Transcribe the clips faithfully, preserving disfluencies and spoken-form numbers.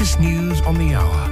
latest news on the hour.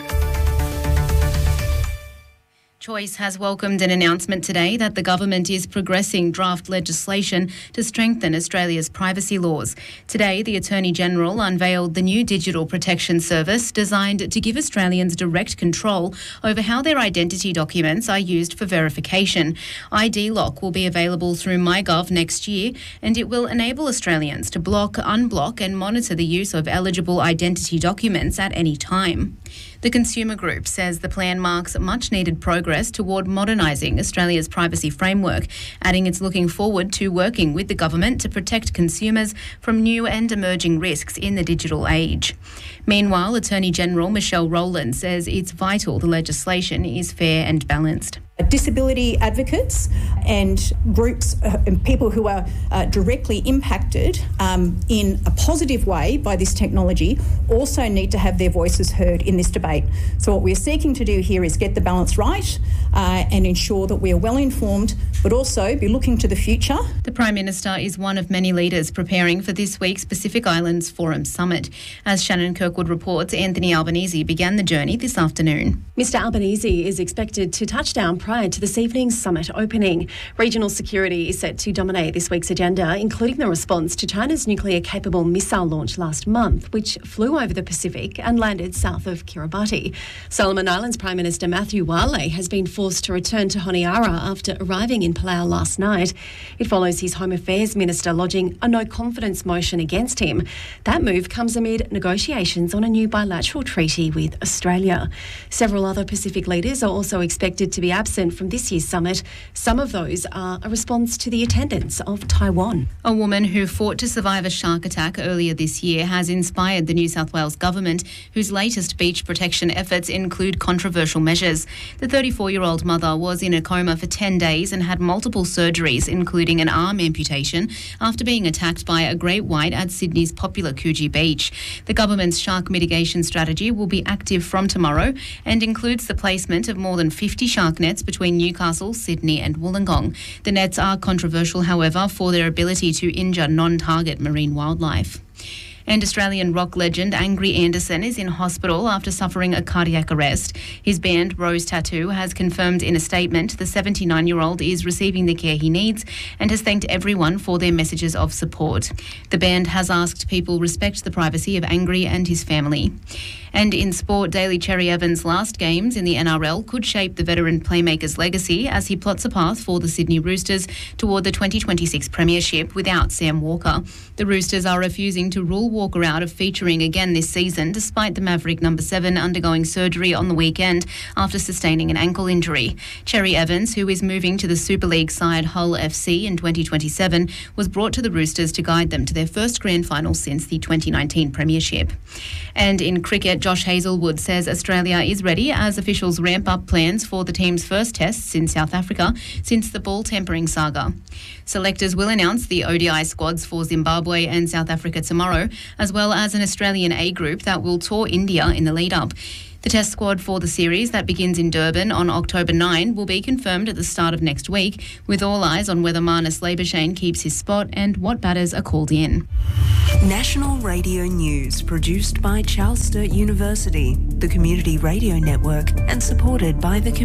Choice has welcomed an announcement today that the government is progressing draft legislation to strengthen Australia's privacy laws. Today, the Attorney-General unveiled the new Digital Protection Service designed to give Australians direct control over how their identity documents are used for verification. I D Lock will be available through MyGov next year, and it will enable Australians to block, unblock and monitor the use of eligible identity documents at any time. The Consumer Group says the plan marks much-needed progress toward modernising Australia's privacy framework, adding it's looking forward to working with the government to protect consumers from new and emerging risks in the digital age. Meanwhile, Attorney-General Michelle Rowland says it's vital the legislation is fair and balanced. Disability advocates and groups uh, and people who are uh, directly impacted um, in a positive way by this technology also need to have their voices heard in this debate. So what we're seeking to do here is get the balance right uh, and ensure that we are well informed, but also be looking to the future. The Prime Minister is one of many leaders preparing for this week's Pacific Islands Forum Summit. As Shannon Kirkwood reports, Anthony Albanese began the journey this afternoon. Mr Albanese is expected to touch down prior to this evening's summit opening. Regional security is set to dominate this week's agenda, including the response to China's nuclear-capable missile launch last month, which flew over the Pacific and landed south of Kiribati. Solomon Islands Prime Minister Matthew Wale has been forced to return to Honiara after arriving in Palau last night. It follows his Home Affairs Minister lodging a no-confidence motion against him. That move comes amid negotiations on a new bilateral treaty with Australia. Several other Pacific leaders are also expected to be absent from this year's summit. Some of those are a response to the attendance of Taiwan. A woman who fought to survive a shark attack earlier this year has inspired the New South Wales government, whose latest beach protection efforts include controversial measures. The thirty-four-year-old mother was in a coma for ten days and had multiple surgeries, including an arm amputation, after being attacked by a great white at Sydney's popular Coogee Beach. The government's shark mitigation strategy will be active from tomorrow and includes the placement of more than fifty shark nets between Newcastle, Sydney and Wollongong. The nets are controversial, however, for their ability to injure non-target marine wildlife. And Australian rock legend Angry Anderson is in hospital after suffering a cardiac arrest. His band, Rose Tattoo, has confirmed in a statement the seventy-nine-year-old is receiving the care he needs and has thanked everyone for their messages of support. The band has asked people respect the privacy of Angry and his family. And in sport, Daly Cherry Evans' last games in the N R L could shape the veteran playmaker's legacy as he plots a path for the Sydney Roosters toward the twenty twenty-six premiership without Sam Walker. The Roosters are refusing to rule Walker out of featuring again this season, despite the Maverick number seven undergoing surgery on the weekend after sustaining an ankle injury. Cherry Evans, who is moving to the Super League side Hull F C in twenty twenty-seven, was brought to the Roosters to guide them to their first grand final since the twenty nineteen premiership. And in cricket, Josh Hazlewood says Australia is ready as officials ramp up plans for the team's first tests in South Africa since the ball tampering saga. Selectors will announce the O D I squads for Zimbabwe and South Africa tomorrow, as well as an Australian A group that will tour India in the lead-up. The test squad for the series that begins in Durban on October ninth will be confirmed at the start of next week, with all eyes on whether Marnus Labuschagne keeps his spot and what batters are called in. National Radio News, produced by Charles Sturt University, the Community Radio Network, and supported by the